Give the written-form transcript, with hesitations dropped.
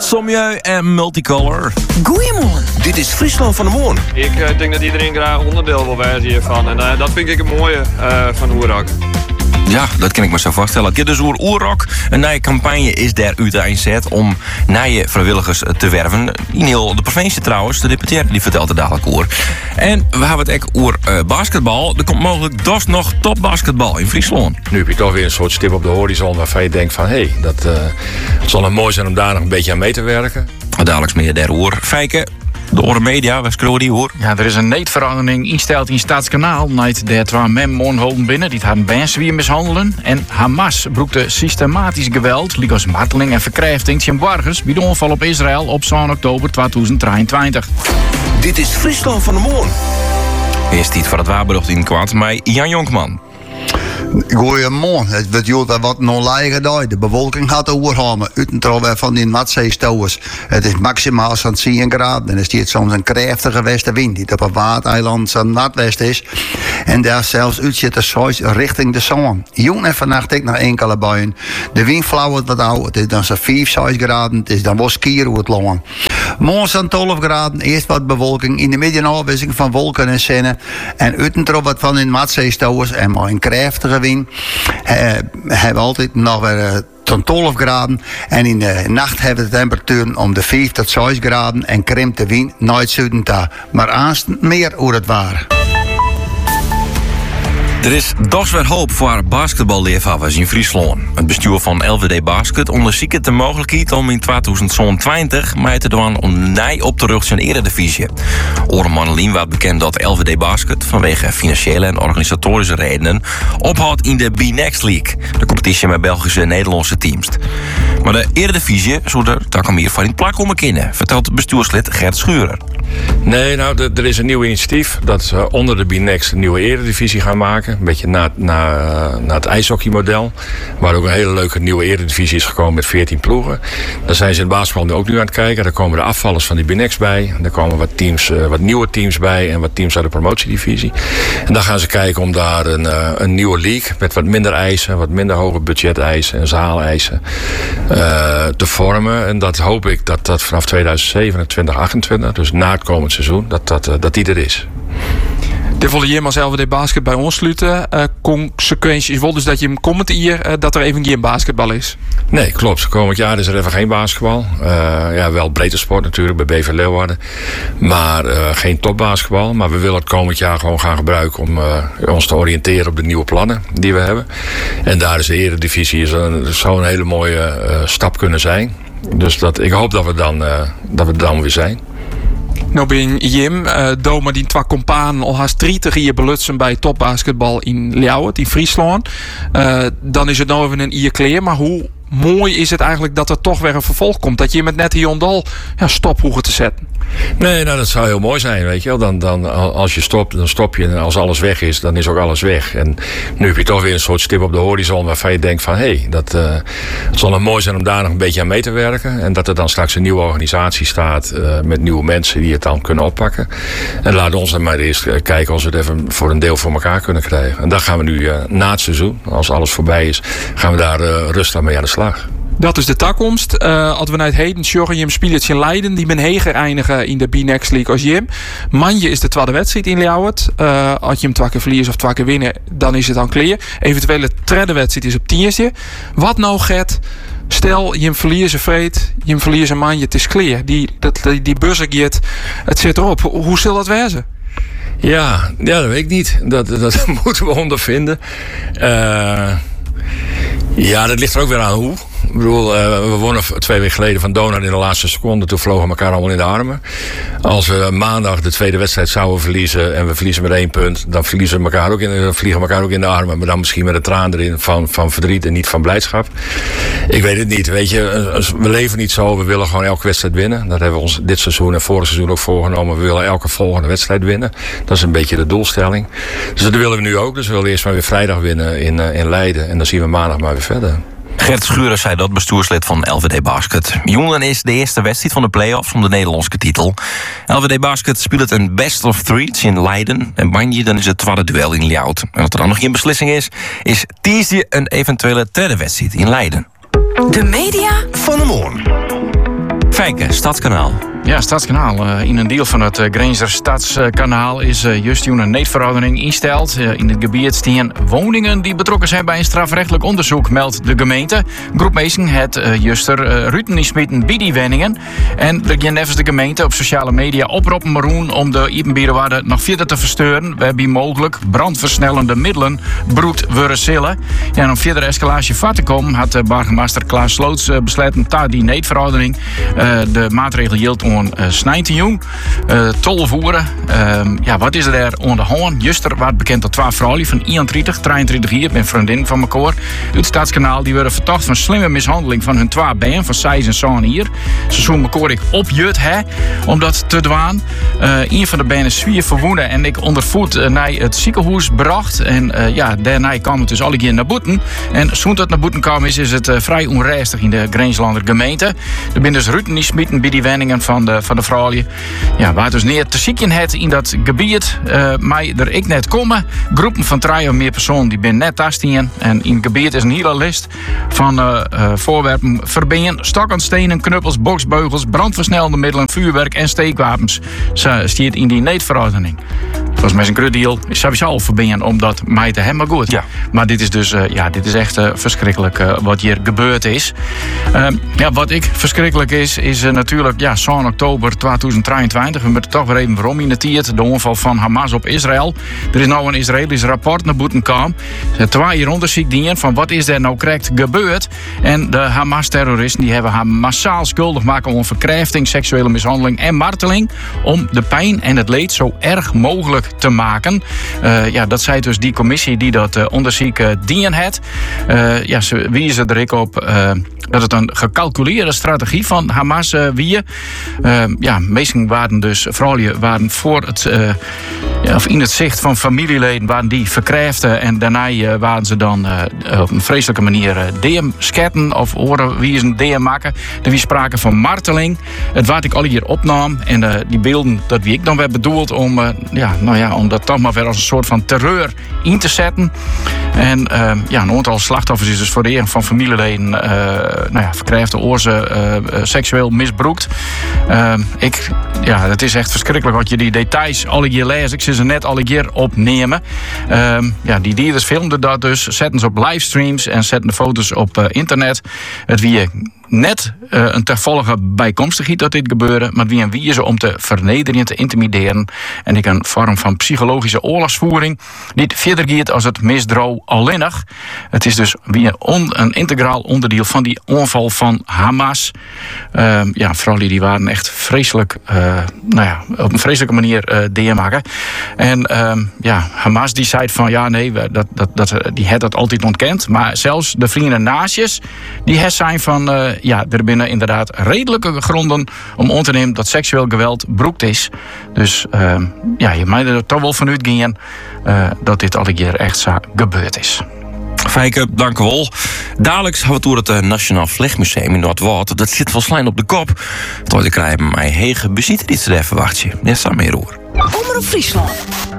Sommieu en Multicolor. Goeiemorgen. Dit is Friesland van de Moorn. Ik denk dat iedereen graag onderdeel wil zijn hiervan. En dat vind ik het mooie van Oerok. Ja, dat kan ik me zo voorstellen. Het gaat dus over Oerok. Een nieuwe campagne is daar uitgezet om nieuwe vrijwilligers te werven. In heel de provincie trouwens. De deputaire die vertelt het dadelijk over. En we hebben het ook over basketbal. Er komt mogelijk dus nog topbasketbal in Friesland. Nu heb je toch weer een soort stip op de horizon waarvan je denkt van... hé, dat zal nog mooi zijn om daar nog een beetje aan mee te werken. Dadelijk meer daarover. Fijke, de Ore Media, waar scrollen die hoor? Ja, er is een neetverandering ingesteld in Staatskanaal. Night der 2 men holden binnen die het mensen weer mishandelen. En Hamas broekte systematisch geweld, als marteling en verkrijfting ten burgers bij de onval op Israël op 7 oktober 2023. Dit is Friesland van de Moorn. Eerst iets voor het waarbericht in kwart, maar Jan Jonkman. Goeiemorgen. Het wordt wat non-leige dag. De bewolking gaat overhalen. Uitentrol van die Noordzeestouwers. Het is maximaal zo'n 10 graden. En er stiert soms een krachtige westenwind die op het Waardeiland zo'n noordwest is. En daar zelfs uitzet de zoiets richting de zon. Jong en vannacht ik nog enkele buien. De wind flauwt wat oud. Het is dan zo'n 5, 6 graden. Het is dan wel skier hoe het longen. Morgen zo'n 12 graden. Eerst wat bewolking. In de midden afwisseling van wolken en zinnen. En uitentrol wat van die Noordzeestouwers. En maar een krachtige wind. Hebben altijd nog weer tot 12 graden. En in de nacht hebben de temperaturen om de 5 tot 6 graden. En krimpt de wind naar het zuiden toe. Maar aanst meer hoe het waar. Er is dus weer hoop voor basketballeerhavers in Friesland. Het bestuur van LVD Basket onderzoekt de mogelijkheid om in 2020 mee te doen om nij op te ruggen in eredivisie. Oren Mannelien werd bekend dat LVD Basket vanwege financiële en organisatorische redenen ophoudt in de B-Next League, de competitie met Belgische en Nederlandse teams. Maar de eredivisie zou er takken meer van in het plak komen kunnen, vertelt bestuurslid Gert Schurer. Nee, nou, er is een nieuw initiatief dat ze onder de B-Next een nieuwe eredivisie gaan maken. Een beetje na het ijshockeymodel. Waar ook een hele leuke nieuwe eredivisie is gekomen met 14 ploegen. Daar zijn ze in het basketbal nu ook nu aan het kijken. Daar komen de afvallers van die B-Next bij. Daar komen wat nieuwe teams bij en wat teams uit de promotiedivisie. En dan gaan ze kijken om daar een nieuwe league met wat minder eisen, wat minder hoge budgeteisen en zaaleisen te vormen. En dat hoop ik dat vanaf 2027, 2028, dus na het komend seizoen, dat die er is. De volle jaar als LVD Basket bij ons sluiten. Consequenties wel dus dat je hem komt hier dat er even geen basketbal is. Nee, klopt. Komend jaar is er even geen basketbal. Wel breedte sport natuurlijk bij BV Leeuwarden. Maar geen topbasketbal. Maar we willen het komend jaar gewoon gaan gebruiken om ons te oriënteren op de nieuwe plannen die we hebben. En daar is de eredivisie zo'n hele mooie stap kunnen zijn. Dus ik hoop dat we dan weer zijn. Nou ben Jim, Doma die 2 companen al haast 30 hier belutsen bij topbasketbal in Ljouwert, in Friesland. Dan is het nou even een ierkleer, maar hoe mooi is het eigenlijk dat er toch weer een vervolg komt? Dat je met net hier ondal stop hoegen te zetten. Nee, nou dat zou heel mooi zijn, weet je wel. Dan als je stopt, dan stop je. En als alles weg is, dan is ook alles weg. En nu heb je toch weer een soort stip op de horizon waarvan je denkt van... hé, het zal nog mooi zijn om daar nog een beetje aan mee te werken. En dat er dan straks een nieuwe organisatie staat met nieuwe mensen die het dan kunnen oppakken. En laat ons dan maar eerst kijken of we het even voor een deel voor elkaar kunnen krijgen. En dan gaan we nu na het seizoen, als alles voorbij is, gaan we daar rustig mee aan de slag. Dat is de toekomst. Als we naar het heden zorgen, Jim speelt in Leiden. Die ben heger eindigen in de B-Next League als Jim. Manje is de tweede wedstrijd in Ljouwert. Als je hem 2 keer verliest of 2 keer winnen, dan is het dan clear. Eventuele derde wedstrijd is op 10e. Wat nou Gert? Stel, je verliest een vreed, je verliest een Manje, het is clear. Die buzzer het zit erop. Hoe zal dat wezen? Ja, dat weet ik niet. Dat moeten we ondervinden. Ja, dat ligt er ook weer aan hoe. Ik bedoel, we wonnen 2 weken geleden van Donar in de laatste seconde. Toen vlogen we elkaar allemaal in de armen. Als we maandag de tweede wedstrijd zouden verliezen en we verliezen met 1 punt, dan vliegen we elkaar ook in de armen. Maar dan misschien met een traan erin van verdriet en niet van blijdschap. Ik weet het niet. Weet je, we leven niet zo. We willen gewoon elke wedstrijd winnen. Dat hebben we ons dit seizoen en vorig seizoen ook voorgenomen. We willen elke volgende wedstrijd winnen. Dat is een beetje de doelstelling. Dus dat willen we nu ook. Dus we willen eerst maar weer vrijdag winnen in Leiden. En dan zien we maandag maar weer verder. Gert Schurer zei dat, bestuurslid van LVD Basket. Jongen is de eerste wedstrijd van de play-offs om de Nederlandse titel. LVD Basket speelt een best of 3 in Leiden. En Manje, dan is het tweede duel in Ljouwert. En wat er dan nog geen beslissing is Tiesje een eventuele derde wedstrijd in Leiden. De media van de Moorn. Fijke, Stadskanaal. Ja, Stadskanaal. In een deel van het Grenzer Stadskanaal is juist een neetverordening ingesteld. In het gebied staan woningen die betrokken zijn bij een strafrechtelijk onderzoek, meldt de gemeente. Groep Meesen het juster Ruiten is meten bij die wenningen. En er gaan nevens de gemeente op sociale media oproepen Maroen om de Ipenbierenwaarde nog verder te versteuren. We hebben mogelijk brandversnellende middelen broed worden zullen. Ja, en om verder escalatie vat te komen had burgemeester Klaas Sloots besloten ta die neetverordening de maatregel hield om 19 juni. 12 uur. Ja, wat is er daar aan de hand? Juster werd bekend dat 2 vrouwen van 31, 23 jaar, ben vriendin van elkaar. Uit het Stadskanaal die werden verdacht van slimme mishandeling van hun 2 benen, van 6 en 7 hier. Ze zoeken elkaar ik opjut, om dat te doen. Een van de benen zwier verwoeden en ik ondervoed naar het ziekenhuis bracht. En ja, daarna kwam het dus alle keer naar boeten. En toen het naar boeten kwam is het vrij onrustig in de Grenslander gemeente. Er zijn dus Ruiten die smieten bij die wenningen van de vrouwen. Ja, waar dus neer te zieken het in dat gebied, maar er ik net komen. Groepen van 3 of meer personen die ben net tastien. En in het gebied is een hele list van voorwerpen verbinden. Stokken, stenen, knuppels, boksbeugels, brandversnellende middelen, vuurwerk en steekwapens. Staat in die neetverordening. Volgens mij is een groot is sowieso al verbinden om dat mij te hebben, maar goed. Ja. Maar dit is dus, dit is echt verschrikkelijk wat hier gebeurd is. Ja, wat ik verschrikkelijk is natuurlijk, ja, 7 oktober 2023. We moeten toch weer even waarom in de tijd. De aanval van Hamas op Israël. Er is nou een Israëlisch rapport naar boeten kwam. Er 2 jaar onderzoek dienen van wat is er nou correct gebeurd. En de Hamas-terroristen die hebben haar massaal schuldig maken aan verkrachting, seksuele mishandeling en marteling. Om de pijn en het leed zo erg mogelijk te maken. Ja, dat zei dus die commissie die dat onderzoek dienen had. Ja, ze wijzen er ik op dat het een gecalculeerde strategie van Hamas wie. Ja, meesten waren dus, vrouwen waren voor het, of in het zicht van familieleden waren die verkrijften en daarna waren ze dan op een vreselijke manier DM-sketten of orenwiezen DM maken. Er was sprake van marteling. Het wat ik al hier opnam en die beelden dat wie ik dan werd bedoeld om, om dat toch maar weer als een soort van terreur in te zetten. En ja, een aantal slachtoffers is dus voor de eer van familieleden verkrijfde oorze seksueel misbruikt. Het is echt verschrikkelijk wat je die details alle keer leest. Ik zie ze net alle keer opnemen. Ja, die dierders filmden dat dus, zetten ze op livestreams en zetten de foto's op internet. Het wie net een tervollige bijkomstigheid dat dit gebeurde, maar wie en wie is om te vernederen, te intimideren. En ik een vorm van psychologische oorlogsvoering die verder gaat als het misdrijf alleenig. Het is dus wie een integraal onderdeel van die aanval van Hamas. Ja, vrouwen die waren echt vreselijk, op een vreselijke manier maken. En Hamas die zei van ja, nee, die had dat altijd ontkend. Maar zelfs de vrienden naastjes, die zijn van er binnen inderdaad redelijke gronden om aan te nemen dat seksueel geweld broekt is. Dus je mag er toch wel vanuit gaan dat dit alle keer echt zo gebeurd is. Fijke, dank u wel. Dadelijk gaan we door het Nationaal Vlechtmuseum in Noordwoud. Dat zit wel slijn op de kop. Tot je krijgt mij hege bezieter iets te verwacht je. Net samen meer hoor. Omroep Friesland.